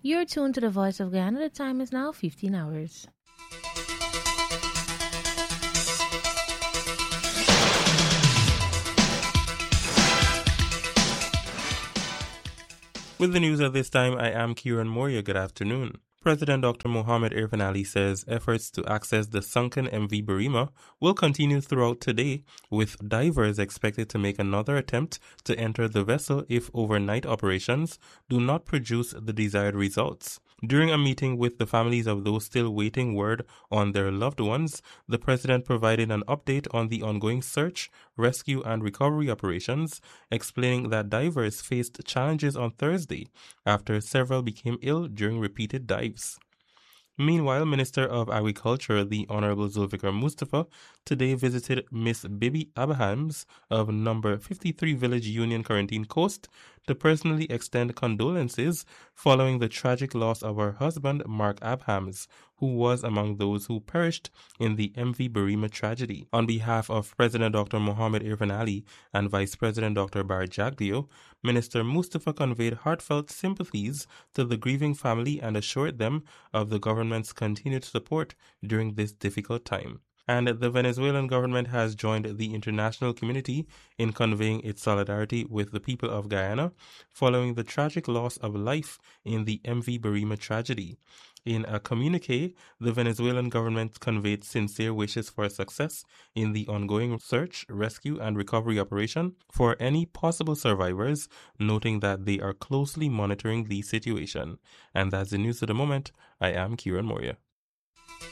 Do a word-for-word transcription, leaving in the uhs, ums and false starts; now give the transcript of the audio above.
You're tuned to the Voice of Guyana. The time is now fifteen hours. With the news at this time, I am Kieran Moria. Good afternoon. President Doctor Mohamed Irfaan Ali says efforts to access the sunken M V Barima will continue throughout today, with divers expected to make another attempt to enter the vessel if overnight operations do not produce the desired results. During a meeting with the families of those still waiting word on their loved ones, the president provided an update on the ongoing search, rescue, and recovery operations, explaining that divers faced challenges on Thursday after several became ill during repeated dives. Meanwhile, Minister of Agriculture, the Honorable Zulfikar Mustafa, today visited Miss Bibi Abrahams of number fifty-three Village Union Quarantine Coast to personally extend condolences following the tragic loss of her husband, Mark Abrahams, who was among those who perished in the M V Barima tragedy. On behalf of President Doctor Mohamed Irfaan Ali and Vice President Doctor Barry Jagdeo, Minister Mustafa conveyed heartfelt sympathies to the grieving family and assured them of the government's continued support during this difficult time. And the Venezuelan government has joined the international community in conveying its solidarity with the people of Guyana following the tragic loss of life in the M V Barima tragedy. In a communique, the Venezuelan government conveyed sincere wishes for success in the ongoing search, rescue, and recovery operation for any possible survivors, noting that they are closely monitoring the situation. And that's the news at the moment. I am Kieran Moria.